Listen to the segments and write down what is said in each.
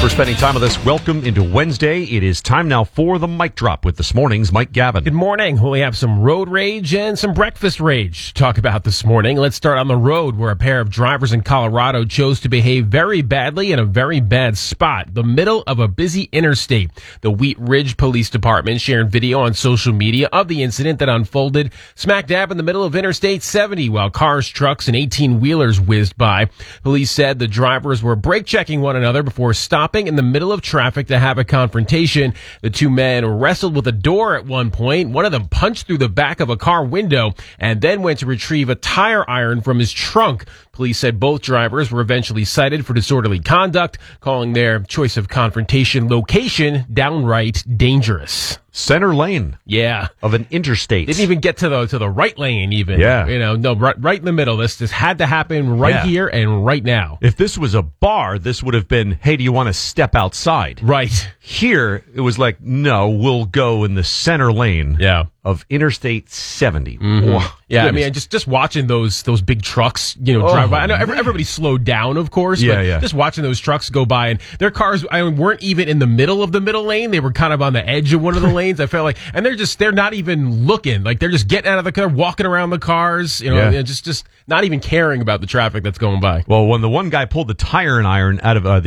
for spending time with us. Welcome into Wednesday. It is time now for the Mic Drop with this morning's Mike Gavin. Good morning. We have some road rage and some breakfast rage to talk about this morning. Let's start on the road, where a pair of drivers in Colorado chose to behave very badly in a very bad spot, the middle of a busy interstate. The Wheat Ridge Police Department shared video on social media of the incident that unfolded smack dab in the middle of Interstate 70 while cars, trucks, and 18-wheelers whizzed by. Police said the drivers were brake checking one another before stopping in the middle of traffic to have a confrontation. The two men wrestled with a door at one point. One of them punched through the back of a car window and then went to retrieve a tire iron from his trunk. Police said both drivers were eventually cited for disorderly conduct, calling their choice of confrontation location downright dangerous. Center lane. Yeah. Of an interstate. Didn't even get to the right lane even. Yeah. Right in the middle. This had to happen here and right now. If this was a bar, this would have been, hey, do you want to step outside? Right. Here, it was like, no, we'll go in the center lane of Interstate 70. Mm-hmm. Whoa, yeah, goodness. I mean, just watching those big trucks, drive by. I know everybody slowed down, of course, but just watching those trucks go by, and their cars weren't even in the middle of the middle lane. They were kind of on the edge of one of the lanes. I felt like, and they're not even looking. Like, they're just getting out of the car, walking around the cars, just not even caring about the traffic that's going by. Well, when the one guy pulled the tire iron out of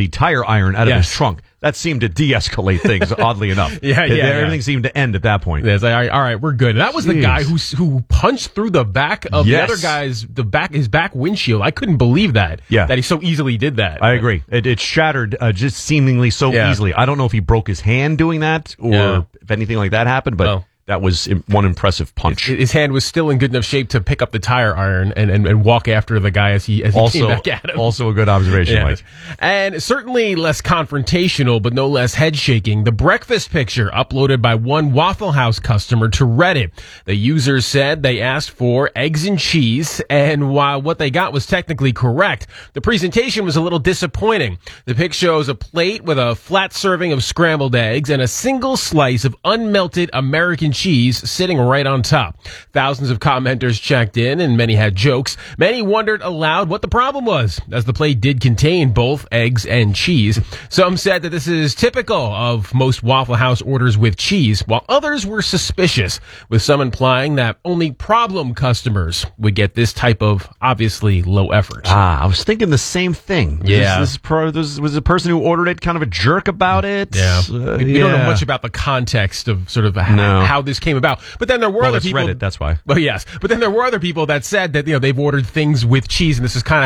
his trunk, that seemed to de-escalate things, oddly enough. Everything seemed to end at that point. Yeah, it's like, all right, we're good. And that was the guy who punched through the back of the other guy's, his back windshield. I couldn't believe that. Yeah. That he so easily did that. I agree. It shattered just seemingly so easily. I don't know if he broke his hand doing that or if anything like that happened, but... That was one impressive punch. His hand was still in good enough shape to pick up the tire iron and walk after the guy as he came back at him. Also a good observation, Mike. And certainly less confrontational, but no less head-shaking. The breakfast picture uploaded by one Waffle House customer to Reddit. The user said they asked for eggs and cheese, and while what they got was technically correct, the presentation was a little disappointing. The pic shows a plate with a flat serving of scrambled eggs and a single slice of unmelted American cheese sitting right on top. Thousands of commenters checked in, and many had jokes. Many wondered aloud what the problem was, as the plate did contain both eggs and cheese. Some said that this is typical of most Waffle House orders with cheese, while others were suspicious, with some implying that only problem customers would get this type of obviously low effort. I was thinking the same thing. Yeah. This was a person who ordered it kind of a jerk about it. Yeah. We don't know much about the context of sort of how this came about. But then there were other people. Reddit, that's why. But yes. But then there were other people that said that, they've ordered things with cheese, and this is kind of